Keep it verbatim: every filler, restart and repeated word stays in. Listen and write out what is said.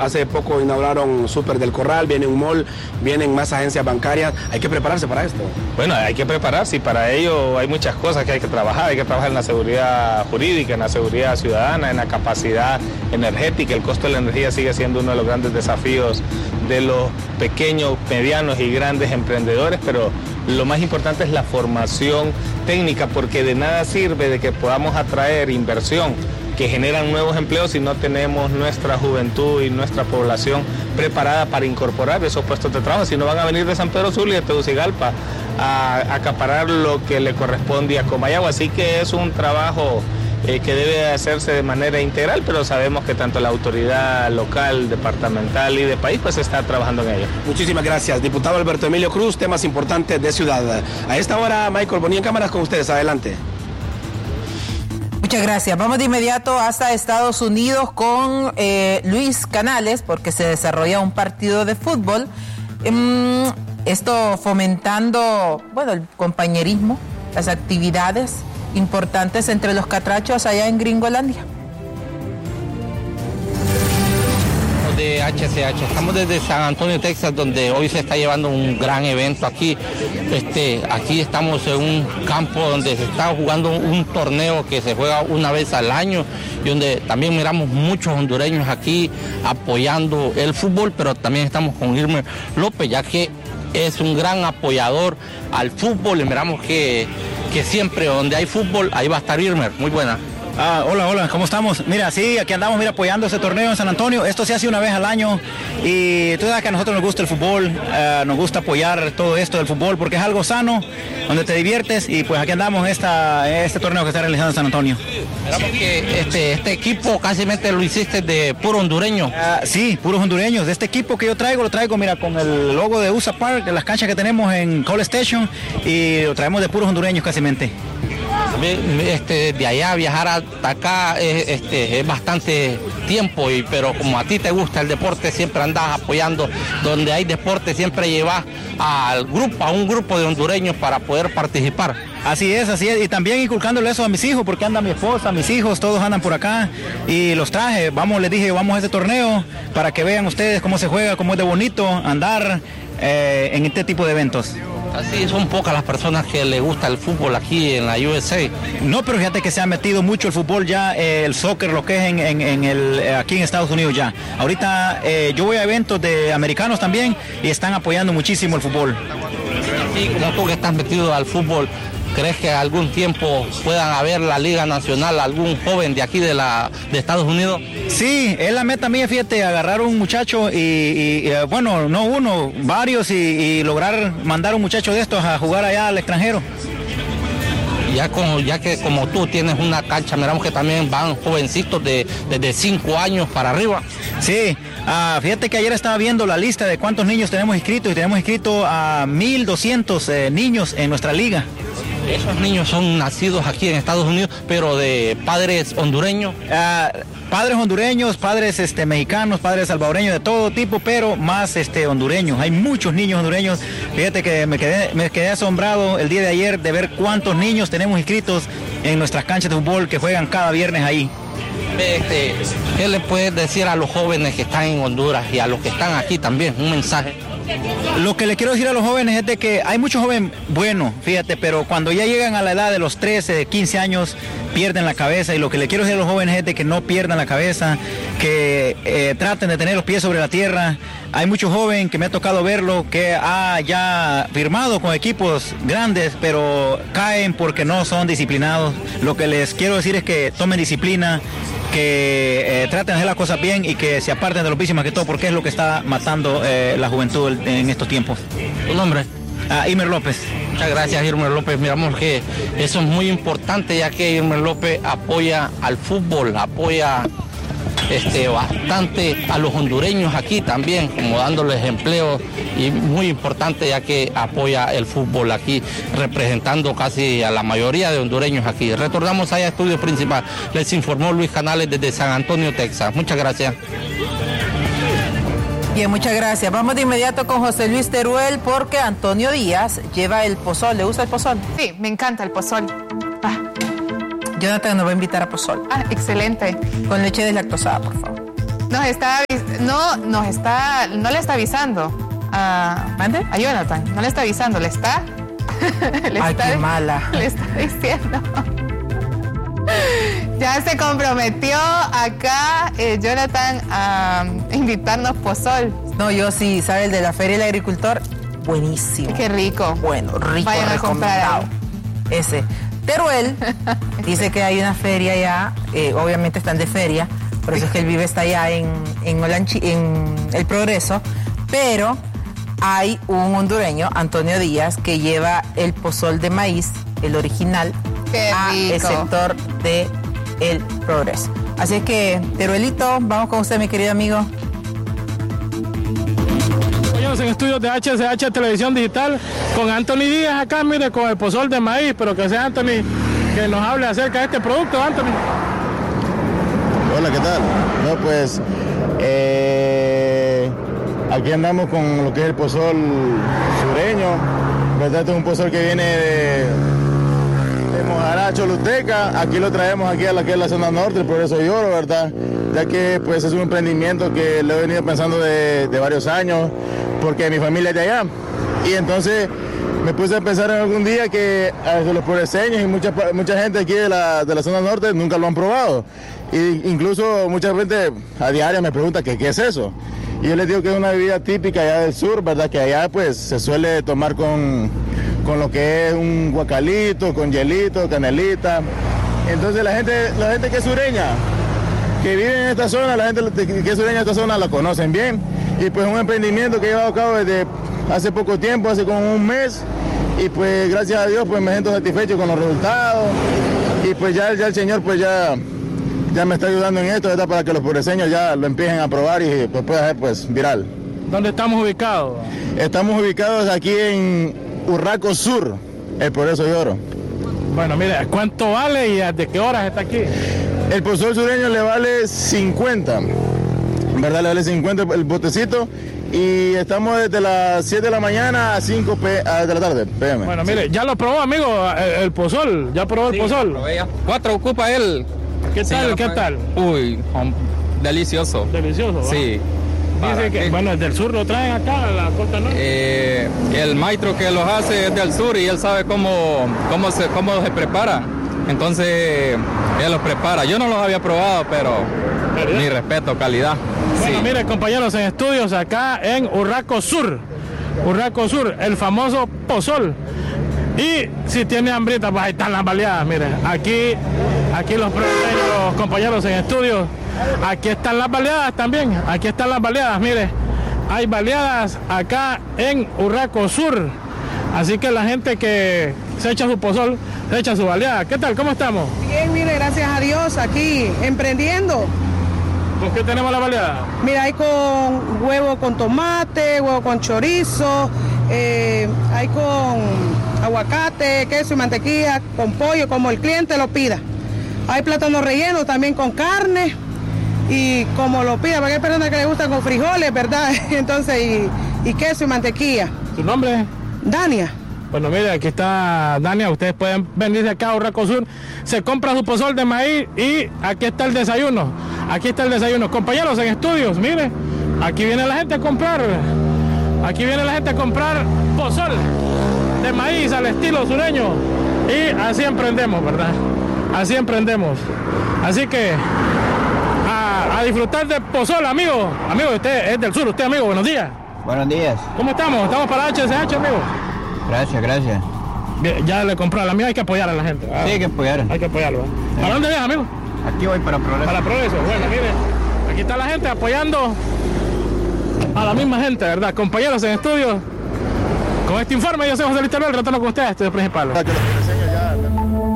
hace poco inauguraron Súper del Corral, viene un mall, vienen más agencias bancarias. Hay que prepararse para esto. Bueno, hay que prepararse y para ello hay muchas cosas que hay que trabajar. Hay que trabajar en la seguridad jurídica, en la seguridad ciudadana, en la capacidad energética. El costo de la energía sigue siendo uno de los grandes desafíos de los pequeños, medianos y grandes emprendedores, pero lo más importante es la formación técnica, porque de nada sirve de que podamos atraer inversión que generan nuevos empleos si no tenemos nuestra juventud y nuestra población preparada para incorporar esos puestos de trabajo, si no van a venir de San Pedro Sula y de Tegucigalpa a, a acaparar lo que le corresponde a Comayagua. Así que es un trabajo eh, que debe hacerse de manera integral, pero sabemos que tanto la autoridad local, departamental y de país pues está trabajando en ello. Muchísimas gracias, diputado Alberto Emilio Cruz, temas importantes de ciudad. A esta hora, Michael Bonilla en cámaras con ustedes, adelante. Muchas gracias. Vamos de inmediato hasta Estados Unidos con eh, Luis Canales, porque se desarrolla un partido de fútbol. Um, esto fomentando, bueno, el compañerismo, las actividades importantes entre los catrachos allá en Gringolandia. De H C H, estamos desde San Antonio, Texas, donde hoy se está llevando un gran evento aquí. Este, aquí estamos en un campo donde se está jugando un torneo que se juega una vez al año y donde también miramos muchos hondureños aquí apoyando el fútbol, pero también estamos con Irmer López, ya que es un gran apoyador al fútbol y miramos que, que siempre donde hay fútbol, ahí va a estar Irmer. Muy buena. Ah, hola, hola, ¿cómo estamos? Mira, sí, aquí andamos, mira, apoyando este torneo en San Antonio. Esto se hace una vez al año y tú sabes que a nosotros nos gusta el fútbol, uh, nos gusta apoyar todo esto del fútbol porque es algo sano, donde te diviertes y pues aquí andamos en esta, este torneo que está realizando en San Antonio. Esperamos que este, este equipo casi lo hiciste de puro hondureño. Uh, sí, puros hondureños. De este equipo que yo traigo, lo traigo, mira, con el logo de U S A Park, de las canchas que tenemos en Cole Station y lo traemos de puros hondureños casi. Este, de allá viajar hasta acá es, este, es bastante tiempo, y, pero como a ti te gusta el deporte, siempre andas apoyando. Donde hay deporte siempre llevas al grupo, a un grupo de hondureños para poder participar. Así es, así es, y también inculcándole eso a mis hijos, porque anda mi esposa, mis hijos, todos andan por acá y los traje. Vamos, les dije, vamos a este torneo para que vean ustedes cómo se juega, cómo es de bonito andar eh, en este tipo de eventos. Así son pocas las personas que le gusta el fútbol aquí en la U S A. No, pero fíjate que se ha metido mucho el fútbol ya, eh, el soccer, lo que es en, en, en el, eh, aquí en Estados Unidos ya. Ahorita eh, yo voy a eventos de americanos también y están apoyando muchísimo el fútbol. Y como tú que estás metido al fútbol, ¿crees que algún tiempo puedan haber la Liga Nacional, algún joven de aquí de, la, de Estados Unidos? Sí, es la meta mía, fíjate, agarrar un muchacho y, y, y bueno, no uno, varios y, y lograr mandar un muchacho de estos a jugar allá al extranjero. Ya, como, ya que como tú tienes una cancha, miramos que también van jovencitos de desde cinco años para arriba. Sí, uh, fíjate que ayer estaba viendo la lista de cuántos niños tenemos inscritos y tenemos inscrito a mil doscientos eh, niños en nuestra liga. Esos niños son nacidos aquí en Estados Unidos, pero de padres hondureños. Uh, padres hondureños, padres este, mexicanos, padres salvadoreños, de todo tipo, pero más este, hondureños. Hay muchos niños hondureños. Fíjate que me quedé, me quedé asombrado el día de ayer de ver cuántos niños tenemos inscritos en nuestras canchas de fútbol que juegan cada viernes ahí. Este, ¿qué le puedes decir a los jóvenes que están en Honduras y a los que están aquí también? Un mensaje. Lo que le quiero decir a los jóvenes es de que hay muchos jóvenes buenos, fíjate, pero cuando ya llegan a la edad de los trece, quince años, pierden la cabeza, y lo que le quiero decir a los jóvenes es de que no pierdan la cabeza, que eh, traten de tener los pies sobre la tierra. Hay muchos jóvenes que me ha tocado verlo, que ha ya firmado con equipos grandes, pero caen porque no son disciplinados. Lo que les quiero decir es que tomen disciplina, que eh, traten de hacer las cosas bien y que se aparten de los vicios más que todo, porque es lo que está matando eh, la juventud en estos tiempos. ¿Tu nombre? Ah, Irmer López. Muchas gracias, Irmer López. Miramos que eso es muy importante, ya que Irmer López apoya al fútbol, apoya este, bastante a los hondureños aquí también, como dándoles empleo, y muy importante ya que apoya el fútbol aquí, representando casi a la mayoría de hondureños aquí. Retornamos allá a estudio principal. Les informó Luis Canales desde San Antonio, Texas. Muchas gracias. Bien, muchas gracias. Vamos de inmediato con José Luis Teruel, porque Antonio Díaz lleva el pozol. ¿Le gusta el pozol? Sí, me encanta el pozol. Ah. Jonathan nos va a invitar a pozol. Ah, excelente. Con leche deslactosada, por favor. Nos está no nos está, no le está avisando a, ¿Mande? a Jonathan, no le está avisando, le está, le Ay, está, qué mala. Le está diciendo. Ya se comprometió acá eh, Jonathan a invitarnos pozol. No, yo sí, ¿sabes? El de la Feria del Agricultor, buenísimo. Qué rico. Bueno, rico, Vayan a comprar recomendado. ahí. Ese. Teruel dice que hay una feria ya, eh, obviamente están de feria, por eso es que él vive está allá en, en, Olanchi, en El Progreso, pero hay un hondureño, Antonio Díaz, que lleva el pozol de maíz, el original, Qué a el rico. sector de El Progreso. Así es que, Teruelito, vamos con usted, mi querido amigo. En estudios de H C H Televisión Digital con Anthony Díaz acá, mire, con el pozol de maíz, pero que sea Anthony que nos hable acerca de este producto, Anthony. Hola, ¿qué tal? No, pues eh, aquí andamos con lo que es el pozol sureño, ¿verdad? Este es un pozol que viene de, de Mojará, Choluteca. Aquí lo traemos aquí a la que es la zona norte, el Progreso de Oro, ¿verdad? Ya que pues es un emprendimiento que lo he venido pensando de, de varios años, porque mi familia es de allá. Y entonces me puse a pensar en algún día que eh, los progreseños y mucha, mucha gente aquí de la, de la zona norte nunca lo han probado. Y incluso mucha gente a diario me pregunta que qué es eso. Y yo les digo que es una bebida típica allá del sur, ¿verdad? Que allá pues se suele tomar con, con lo que es un guacalito, con hielito, canelita. Entonces la gente, la gente que es sureña, que vive en esta zona, la gente que es sureña de esta zona la conocen bien. Y pues un emprendimiento que he llevado a cabo desde hace poco tiempo, hace como un mes. Y pues gracias a Dios pues me siento satisfecho con los resultados. Y pues ya, ya el Señor pues ya, ya me está ayudando en esto, ¿verdad? Para que los progreseños ya lo empiecen a probar y pues pueda ser pues viral. ¿Dónde estamos ubicados? Estamos ubicados aquí en Urraco Sur, el Progreso de Oro. Bueno, mire, ¿cuánto vale y desde qué horas está aquí? El pozol sureño le vale cincuenta, ¿verdad? Le vale cincuenta el botecito y estamos desde las siete de la mañana a cinco de la tarde, P M. Bueno, mire, ya lo probó, amigo, el, el pozol, ya probó el Sí, pozol. lo probé ya. Cuatro ocupa él. ¿Qué Sí, tal, ya qué lo probé. tal? Uy, hom- delicioso. Delicioso, ¿va? Sí. Dice ¿Para que, qué? bueno, el del sur lo traen acá, a la costa norte. Eh, el maestro que los hace es del sur y él sabe cómo, cómo, se, cómo se prepara. Entonces, él los prepara. Yo no los había probado, pero ¿Verdad? mi respeto, calidad. Bueno, Sí. mire, compañeros, en estudios acá en Urraco Sur, Urraco Sur, el famoso pozol. Y si tiene hambrita, pues ahí están las baleadas, mire, aquí, aquí los, los compañeros en estudios, aquí están las baleadas también, aquí están las baleadas, mire, hay baleadas acá en Urraco Sur, así que la gente que se echa su pozol, se echa su baleada. ¿Qué tal? ¿Cómo estamos? Bien, mire, gracias a Dios, aquí emprendiendo. ¿Con qué tenemos la baleada? Mira, hay con huevo con tomate, huevo con chorizo, eh, hay con aguacate, queso y mantequilla, con pollo, como el cliente lo pida. Hay plátano relleno también con carne y como lo pida, porque hay personas que le gustan con frijoles, ¿verdad? Entonces, y, y queso y mantequilla. ¿Tu nombre? Dania. Bueno, mire, aquí está Dania, ustedes pueden venirse acá a Urraco Sur, se compra su pozol de maíz y aquí está el desayuno, aquí está el desayuno. Compañeros en estudios, mire, aquí viene la gente a comprar, aquí viene la gente a comprar pozol de maíz al estilo sureño y así emprendemos, ¿verdad? Así emprendemos. Así que a, a disfrutar de pozol, amigo, amigo, usted es del sur, usted amigo, buenos días. Buenos días. ¿Cómo estamos? Estamos para H C H, amigo. Gracias, gracias. Bien, ya le compré, la mía hay que apoyar a la gente. ¿verdad? Sí, hay que apoyar. Hay que apoyarlo. ¿eh? ¿Para dónde viene, amigo? Aquí voy para Progreso. Para Progreso. Bueno, mire, aquí está la gente apoyando a la misma gente, ¿verdad? Compañeros en estudio. Con este informe, yo soy José Luis Teruel, retorno con ustedes, estudio principal.